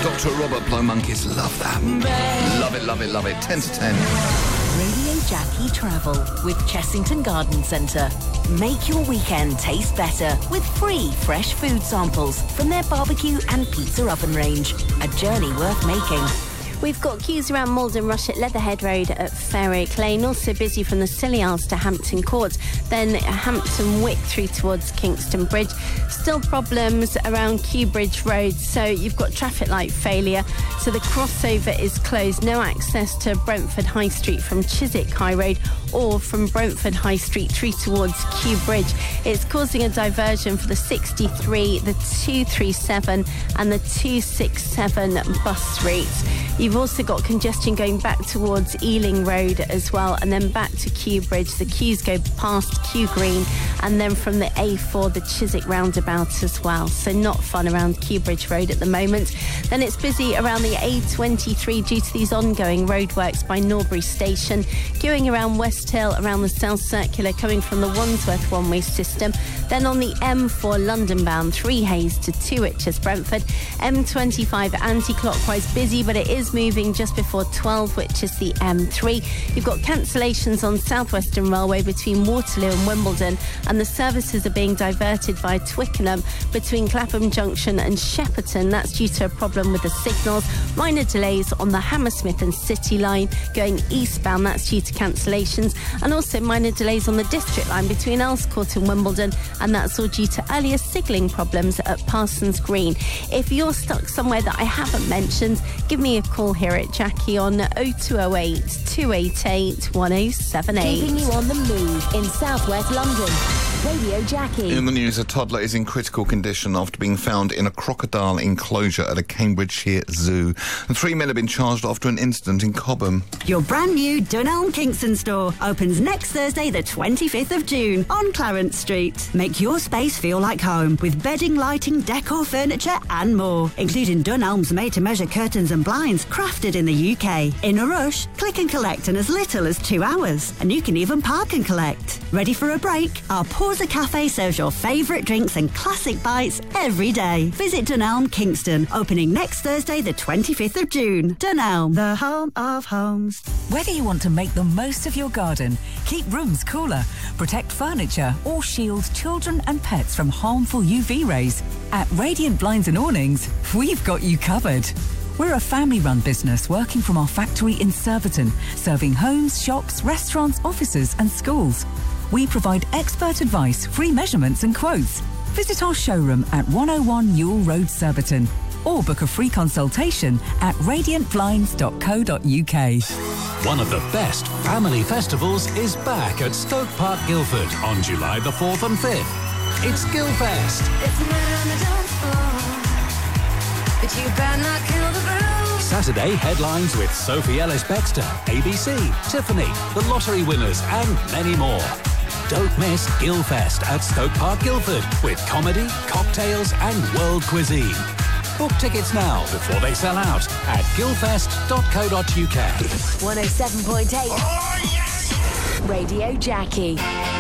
Dr. Robert Blomunkis, love that. Love it, love it, love it. 10 to 10. Radio Jackie Travel with Chessington Garden Centre. Make your weekend taste better with free fresh food samples from their barbecue and pizza oven range. A journey worth making. We've got queues around Malden Rush at Leatherhead Road at Fair Oak Lane. Also busy from the Scilly Isles to Hampton Court. Then Hampton Wick through towards Kingston Bridge. Still problems around Kew Bridge Road. So you've got traffic light failure. So the crossover is closed. No access to Brentford High Street from Chiswick High Road or from Brentford High Street through towards Kew Bridge. It's causing a diversion for the 63, the 237 and the 267 bus routes. You've also got congestion going back towards Ealing Road as well, and then back to Kew Bridge. The queues go past Kew Green, and then from the A4, the Chiswick roundabout as well. So not fun around Kew Bridge Road at the moment. Then it's busy around the A23 due to these ongoing roadworks by Norbury Station. Queuing around West Hill, around the South Circular, coming from the Wandsworth one-way system. Then on the M4 London bound, 3 Hayes to 2 Brentford. M25 anti-clockwise busy, but it is moving just before 12, which is the M3. You've got cancellations on South Western Railway between Waterloo and Wimbledon, and the services are being diverted via Twickenham between Clapham Junction and Shepperton. That's due to a problem with the signals. Minor delays on the Hammersmith and City line going eastbound. That's due to cancellations, and also minor delays on the District line between Elscourt and Wimbledon, and that's all due to earlier signalling problems at Parsons Green. If you're stuck somewhere that I haven't mentioned, give me a call here at Jackie on 0208 288 1078. Keeping you on the move in southwest London. Radio Jackie. In the news, a toddler is in critical condition after being found in a crocodile enclosure at a Cambridgeshire zoo. And 3 men have been charged after an incident in Cobham. Your brand new Dunelm Kingston store opens next Thursday the 25th of June on Clarence Street. Make your space feel like home with bedding, lighting, decor, furniture and more, including Dunelm's made-to-measure curtains and blinds crafted in the UK. In a rush? Click and collect in as little as 2 hours, and you can even park and collect. Ready for a break? Our Pausa Cafe serves your favourite drinks and classic bites every day. Visit Dunelm Kingston, opening next Thursday the 25th of June. Dunelm, the home of homes. Whether you want to make the most of your garden, keep rooms cooler, protect furniture or shield children and pets from harmful UV rays, at Radiant Blinds and Awnings, we've got you covered. We're a family-run business working from our factory in Surbiton, serving homes, shops, restaurants, offices and schools. We provide expert advice, free measurements and quotes. Visit our showroom at 101 Newell Road, Surbiton, or book a free consultation at radiantblinds.co.uk. One of the best family festivals is back at Stoke Park, Guildford on July the 4th and 5th. It's Guildfest. It's a matter on the dance floor, but you better not kill the groove. Saturday headlines with Sophie Ellis-Bextor, ABC, Tiffany, the Lottery Winners and many more. Don't miss Guildfest at Stoke Park, Guildford with comedy, cocktails and world cuisine. Book tickets now before they sell out at guildfest.co.uk. 107.8 Radio Jackie.